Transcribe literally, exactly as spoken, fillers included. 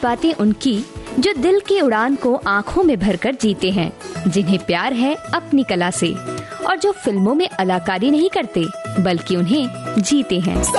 बातें उनकी जो दिल की उड़ान को आँखों में भरकर जीते हैं, जिन्हें प्यार है अपनी कला से और जो फिल्मों में अदाकारी नहीं करते बल्कि उन्हें जीते हैं।